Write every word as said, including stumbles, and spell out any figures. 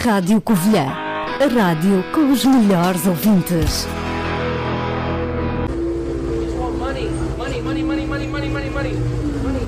Rádio Covilhã, a rádio com os melhores ouvintes. Money, money, money, money, money, money, money.